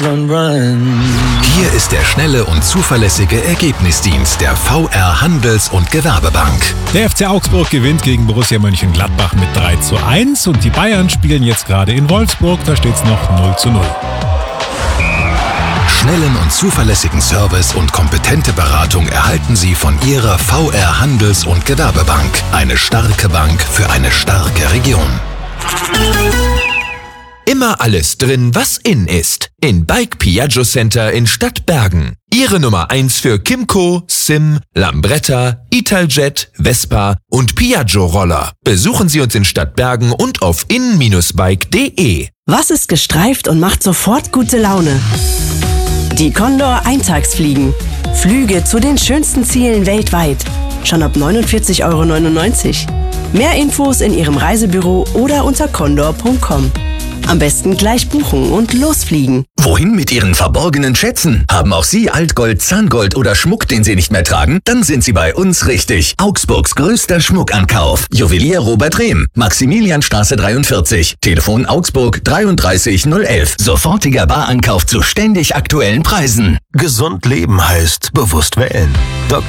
Hier ist der schnelle und zuverlässige Ergebnisdienst der VR Handels- und Gewerbebank. Der FC Augsburg gewinnt gegen Borussia Mönchengladbach mit 3:1 und die Bayern spielen jetzt gerade in Wolfsburg, da steht es noch 0:0. Schnellen und zuverlässigen Service und kompetente Beratung erhalten Sie von Ihrer VR Handels- und Gewerbebank. Eine starke Bank für eine starke Region. Immer alles drin, was in ist. In Bike Piaggio Center in Stadtbergen. Ihre Nummer 1 für Kymco, Sim, Lambretta, Italjet, Vespa und Piaggio Roller. Besuchen Sie uns in Stadtbergen und auf in-bike.de. Was ist gestreift und macht sofort gute Laune? Die Condor Eintagsfliegen. Flüge zu den schönsten Zielen weltweit. Schon ab 49,99 €. Mehr Infos in Ihrem Reisebüro oder unter condor.com. Am besten gleich buchen und losfliegen. Wohin mit Ihren verborgenen Schätzen? Haben auch Sie Altgold, Zahngold oder Schmuck, den Sie nicht mehr tragen? Dann sind Sie bei uns richtig. Augsburgs größter Schmuckankauf. Juwelier Robert Rehm. Maximilianstraße 43. Telefon Augsburg 33011. Sofortiger Barankauf zu ständig aktuellen Preisen. Gesund leben heißt bewusst wählen.